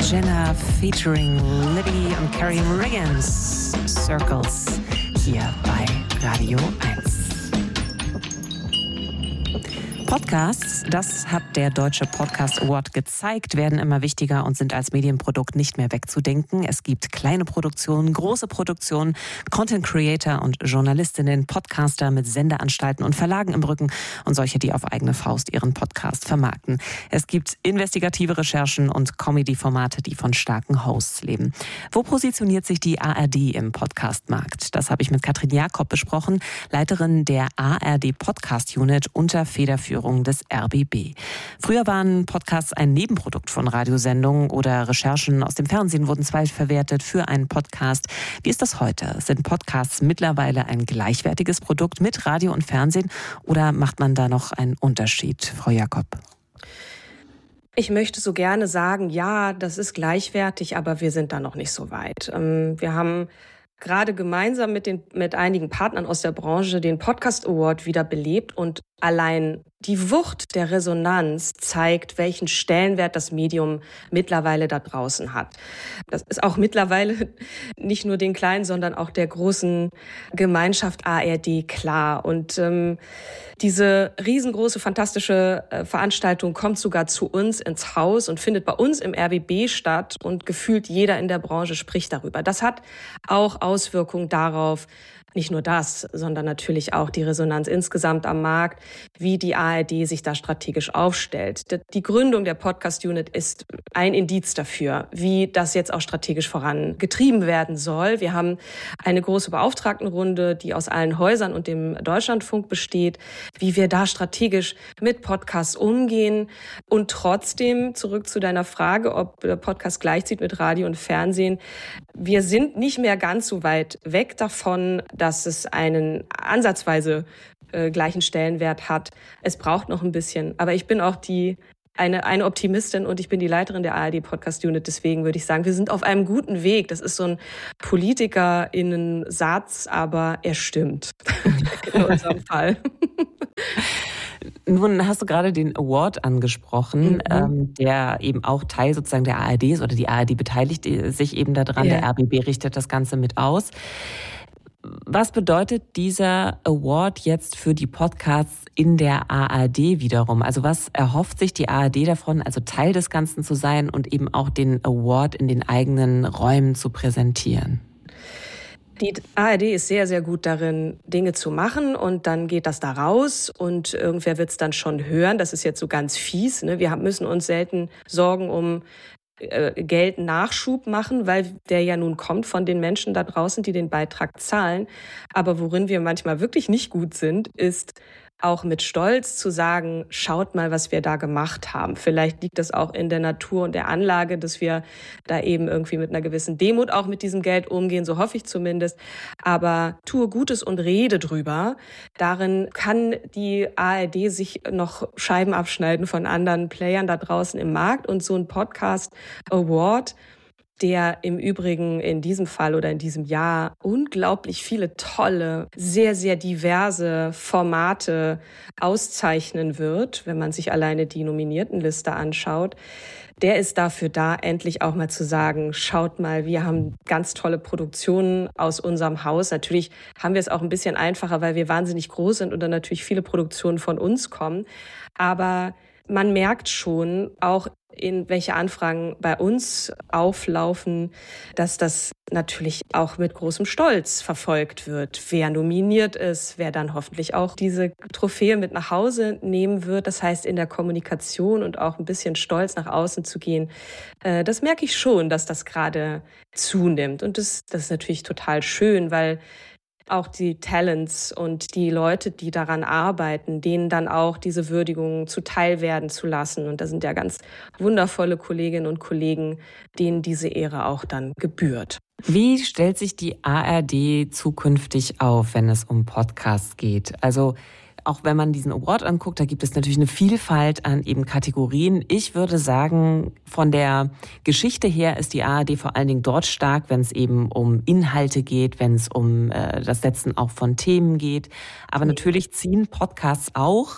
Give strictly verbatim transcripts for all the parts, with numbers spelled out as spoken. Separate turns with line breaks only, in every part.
Jenna featuring Libby und Carrie Riggins. Circles hier bei Radio eins. Podcasts, das hat der Deutsche Podcast Award gezeigt, werden immer wichtiger und sind als Medienprodukt nicht mehr wegzudenken. Es gibt kleine Produktionen, große Produktionen, Content Creator und Journalistinnen, Podcaster mit Sendeanstalten und Verlagen im Rücken und solche, die auf eigene Faust ihren Podcast vermarkten. Es gibt investigative Recherchen und Comedy-Formate, die von starken Hosts leben. Wo positioniert sich die A R D im Podcast-Markt? Das habe ich mit Katrin Jakob besprochen, Leiterin der A R D Podcast Unit unter Federführung des R B B. Früher waren Podcasts ein Nebenprodukt von Radiosendungen oder Recherchen aus dem Fernsehen wurden zweitverwertet für einen Podcast. Wie ist das heute? Sind Podcasts mittlerweile ein gleichwertiges Produkt mit Radio und Fernsehen oder macht man da noch einen Unterschied, Frau Jakob?
Ich möchte so gerne sagen, ja, das ist gleichwertig, aber wir sind da noch nicht so weit. Wir haben gerade gemeinsam mit den mit einigen Partnern aus der Branche den Podcast Award wieder belebt und allein die Wucht der Resonanz zeigt, welchen Stellenwert das Medium mittlerweile da draußen hat. Das ist auch mittlerweile nicht nur den kleinen, sondern auch der großen Gemeinschaft A R D klar. Und ähm, diese riesengroße, fantastische äh, Veranstaltung kommt sogar zu uns ins Haus und findet bei uns im R B B statt und gefühlt jeder in der Branche spricht darüber. Das hat auch Auswirkungen darauf, nicht nur das, sondern natürlich auch die Resonanz insgesamt am Markt, wie die A R D sich da strategisch aufstellt. Die Gründung der Podcast-Unit ist ein Indiz dafür, wie das jetzt auch strategisch vorangetrieben werden soll. Wir haben eine große Beauftragtenrunde, die aus allen Häusern und dem Deutschlandfunk besteht, wie wir da strategisch mit Podcasts umgehen und trotzdem, zurück zu deiner Frage, ob der Podcast gleichzieht mit Radio und Fernsehen, wir sind nicht mehr ganz so weit weg davon, dass es einen ansatzweise äh, gleichen Stellenwert hat. Es braucht noch ein bisschen. Aber ich bin auch die eine, eine Optimistin und ich bin die Leiterin der A R D Podcast Unit. Deswegen würde ich sagen, wir sind auf einem guten Weg. Das ist so ein PolitikerInnen-Satz, aber er stimmt in unserem Fall.
Nun hast du gerade den Award angesprochen, mhm. ähm, der eben auch Teil sozusagen der A R D ist oder die A R D beteiligt sich eben daran. Ja. Der R B B richtet das Ganze mit aus. Was bedeutet dieser Award jetzt für die Podcasts in der A R D wiederum? Also was erhofft sich die A R D davon, also Teil des Ganzen zu sein und eben auch den Award in den eigenen Räumen zu präsentieren?
Die A R D ist sehr, sehr gut darin, Dinge zu machen und dann geht das da raus und irgendwer wird es dann schon hören. Das ist jetzt so ganz fies, ne? Wir müssen uns selten Sorgen um Geld Nachschub machen, weil der ja nun kommt von den Menschen da draußen, die den Beitrag zahlen. Aber worin wir manchmal wirklich nicht gut sind, ist auch mit Stolz zu sagen, schaut mal, was wir da gemacht haben. Vielleicht liegt das auch in der Natur und der Anlage, dass wir da eben irgendwie mit einer gewissen Demut auch mit diesem Geld umgehen, so hoffe ich zumindest. Aber tue Gutes und rede drüber. Darin kann die A R D sich noch Scheiben abschneiden von anderen Playern da draußen im Markt. Und so ein Podcast Award, der im Übrigen in diesem Fall oder in diesem Jahr unglaublich viele tolle, sehr, sehr diverse Formate auszeichnen wird, wenn man sich alleine die Nominiertenliste anschaut. Der ist dafür da, endlich auch mal zu sagen, schaut mal, wir haben ganz tolle Produktionen aus unserem Haus. Natürlich haben wir es auch ein bisschen einfacher, weil wir wahnsinnig groß sind und dann natürlich viele Produktionen von uns kommen. Aber man merkt schon, auch in welche Anfragen bei uns auflaufen, dass das natürlich auch mit großem Stolz verfolgt wird. Wer nominiert ist, wer dann hoffentlich auch diese Trophäe mit nach Hause nehmen wird. Das heißt, in der Kommunikation und auch ein bisschen stolz nach außen zu gehen, äh, das merke ich schon, dass das gerade zunimmt. Und das, das ist natürlich total schön, weil auch die Talents und die Leute, die daran arbeiten, denen dann auch diese Würdigung zuteil werden zu lassen. Und da sind ja ganz wundervolle Kolleginnen und Kollegen, denen diese Ehre auch dann gebührt.
Wie stellt sich die A R D zukünftig auf, wenn es um Podcasts geht? Also auch wenn man diesen Award anguckt, da gibt es natürlich eine Vielfalt an eben Kategorien. Ich würde sagen, von der Geschichte her ist die A R D vor allen Dingen dort stark, wenn es eben um Inhalte geht, wenn es um äh, das Setzen auch von Themen geht. Aber natürlich ziehen Podcasts auch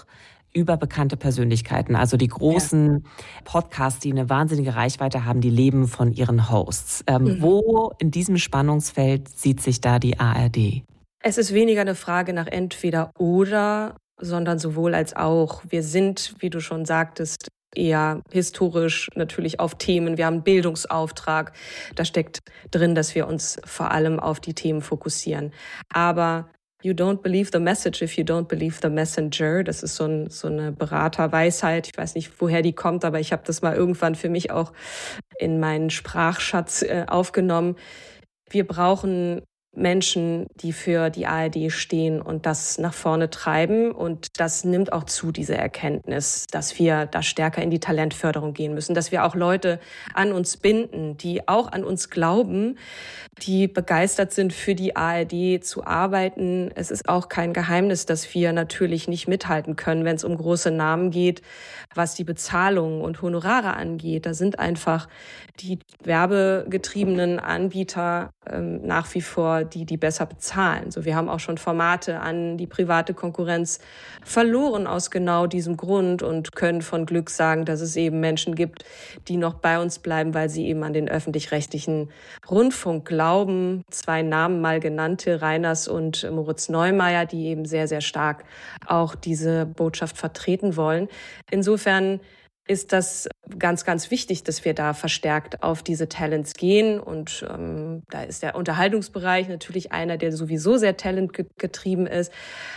über bekannte Persönlichkeiten. Also die großen ja. Podcasts, die eine wahnsinnige Reichweite haben, die leben von ihren Hosts. Ähm, mhm. Wo in diesem Spannungsfeld sieht sich da die A R D?
Es ist weniger eine Frage nach entweder oder, sondern sowohl als auch. Wir sind, wie du schon sagtest, eher historisch natürlich auf Themen. Wir haben einen Bildungsauftrag. Da steckt drin, dass wir uns vor allem auf die Themen fokussieren. Aber you don't believe the message if you don't believe the messenger. Das ist so, ein, so eine Beraterweisheit. Ich weiß nicht, woher die kommt, aber ich habe das mal irgendwann für mich auch in meinen Sprachschatz äh, aufgenommen. Wir brauchen Menschen, die für die A R D stehen und das nach vorne treiben. Und das nimmt auch zu, diese Erkenntnis, dass wir da stärker in die Talentförderung gehen müssen, dass wir auch Leute an uns binden, die auch an uns glauben, die begeistert sind, für die A R D zu arbeiten. Es ist auch kein Geheimnis, dass wir natürlich nicht mithalten können, wenn es um große Namen geht, was die Bezahlung und Honorare angeht. Da sind einfach die werbegetriebenen Anbieter ähm, nach wie vor die, die besser bezahlen. So, wir haben auch schon Formate an die private Konkurrenz verloren aus genau diesem Grund und können von Glück sagen, dass es eben Menschen gibt, die noch bei uns bleiben, weil sie eben an den öffentlich-rechtlichen Rundfunk glauben. Zwei Namen mal genannte, Reiners und Moritz Neumeier, die eben sehr, sehr stark auch diese Botschaft vertreten wollen. Insofern ist das ganz, ganz wichtig, dass wir da verstärkt auf diese Talents gehen. Und ähm, da ist der Unterhaltungsbereich natürlich einer, der sowieso sehr talentgetrieben ist.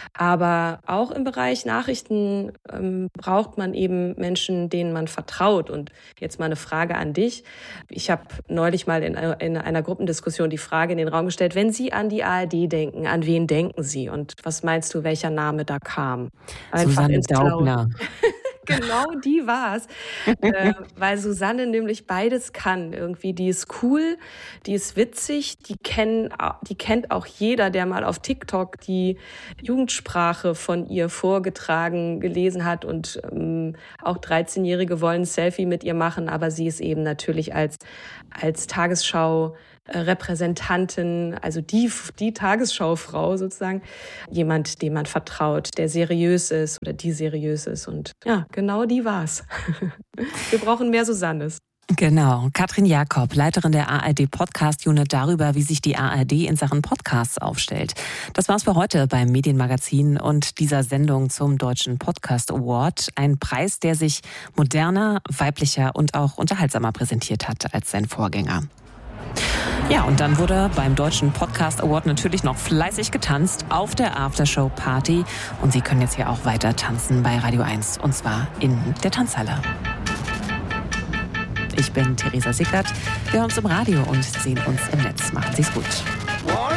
Aber auch im Bereich Nachrichten ähm, braucht man eben Menschen, denen man vertraut. Und jetzt mal eine Frage an dich. Ich habe neulich mal in, in einer Gruppendiskussion die Frage in den Raum gestellt, wenn Sie an die A R D denken, an wen denken Sie? Und was meinst du, welcher Name da kam?
Einfach Susanne Daubner.
Genau, die war's. äh, weil Susanne nämlich beides kann. Irgendwie, die ist cool, die ist witzig, die, kennen, die kennt auch jeder, der mal auf TikTok die Jugendsprache von ihr vorgetragen, gelesen hat. Und ähm, auch dreizehnjährige wollen ein Selfie mit ihr machen, aber sie ist eben natürlich als, als Tagesschau Repräsentantin, also die, die Tagesschaufrau sozusagen, jemand, dem man vertraut, der seriös ist oder die seriös ist. Und ja, genau die war's. Wir brauchen mehr Susannes.
Genau. Katrin Jakob, Leiterin der A R D Podcast Unit, darüber, wie sich die A R D in Sachen Podcasts aufstellt. Das war's für heute beim Medienmagazin und dieser Sendung zum Deutschen Podcast Award. Ein Preis, der sich moderner, weiblicher und auch unterhaltsamer präsentiert hat als sein Vorgänger. Ja, und dann wurde beim Deutschen Podcast Award natürlich noch fleißig getanzt auf der Aftershow-Party. Und Sie können jetzt hier auch weiter tanzen bei Radio eins, und zwar in der Tanzhalle. Ich bin Theresa Sickert. Wir hören uns im Radio und sehen uns im Netz. Machen Sie's gut.